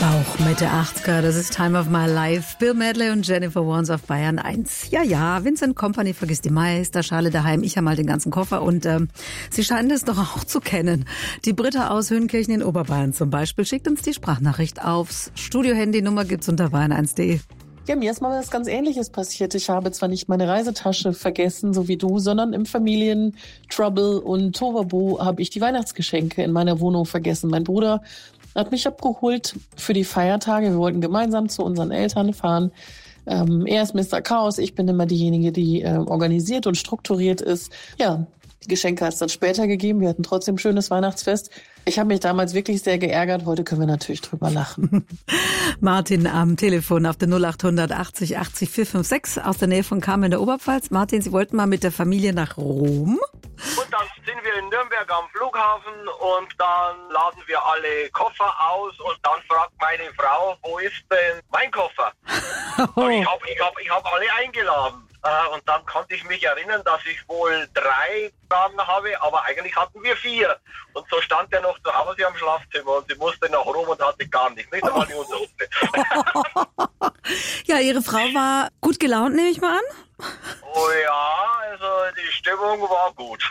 Auch Mitte 80er, das ist Time of My Life. Bill Medley und Jennifer Warnes auf Bayern 1. Ja, Vincent Kompany vergisst die Meisterschale daheim. Ich habe mal den ganzen Koffer und Sie scheinen es doch auch zu kennen. Die Britta aus Hünkirchen in Oberbayern zum Beispiel schickt uns die Sprachnachricht aufs Studio-Handy-Nummer gibt's unter bayern1.de. Ja, mir ist mal was ganz Ähnliches passiert. Ich habe zwar nicht meine Reisetasche vergessen, so wie du, sondern im Familientrouble und Tohuwabohu habe ich die Weihnachtsgeschenke in meiner Wohnung vergessen. Mein Bruder hat mich abgeholt für die Feiertage. Wir wollten gemeinsam zu unseren Eltern fahren. Er ist Mr. Chaos, ich bin immer diejenige, die organisiert und strukturiert ist. Ja, die Geschenke hat es dann später gegeben. Wir hatten trotzdem ein schönes Weihnachtsfest. Ich habe mich damals wirklich sehr geärgert. Heute können wir natürlich drüber lachen. Martin am Telefon auf der 0800 80 80 456 aus der Nähe von Kamen in der Oberpfalz. Martin, Sie wollten mal mit der Familie nach Rom. Und dann sind wir in Nürnberg am Flughafen und dann laden wir alle Koffer aus und dann fragt meine Frau, wo ist denn mein Koffer? Und ich hab alle eingeladen. Und dann konnte ich mich erinnern, dass ich wohl 3 Fragen habe, aber eigentlich hatten wir 4. Und so stand er noch zu Hause am Schlafzimmer und sie musste nach Rom und hatte gar nichts. Nicht einmal die Unterhose. Ja, Ihre Frau war gut gelaunt, nehme ich mal an? Oh ja, also die Stimmung war gut.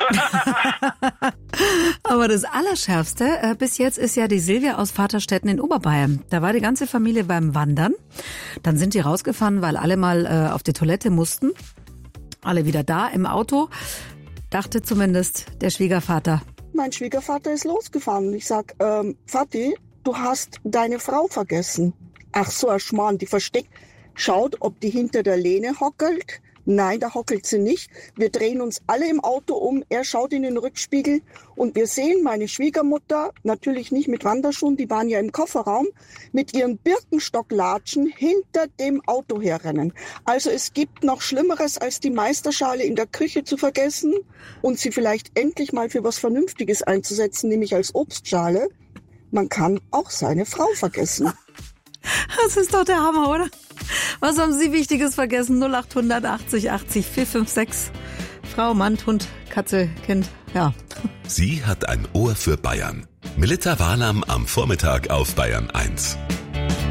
Aber das Allerschärfste bis jetzt ist ja die Silvia aus Vaterstetten in Oberbayern. Da war die ganze Familie beim Wandern. Dann sind die rausgefahren, weil alle mal auf die Toilette mussten. Alle wieder da im Auto. Dachte zumindest der Schwiegervater. Mein Schwiegervater ist losgefahren. Ich sag, Vati, du hast deine Frau vergessen. Ach so, ein Schmarrn, die versteckt. Schaut, ob die hinter der Lehne hockelt. Nein, da hockelt sie nicht. Wir drehen uns alle im Auto um. Er schaut in den Rückspiegel und wir sehen meine Schwiegermutter, natürlich nicht mit Wanderschuhen, die waren ja im Kofferraum, mit ihren Birkenstocklatschen hinter dem Auto herrennen. Also es gibt noch Schlimmeres, als die Meisterschale in der Küche zu vergessen und sie vielleicht endlich mal für was Vernünftiges einzusetzen, nämlich als Obstschale. Man kann auch seine Frau vergessen. Das ist doch der Hammer, oder? Was haben Sie Wichtiges vergessen? 0800 80 80 456. Frau, Mann, Hund, Katze, Kind, ja. Sie hat ein Ohr für Bayern. Melitta Walam am Vormittag auf Bayern 1.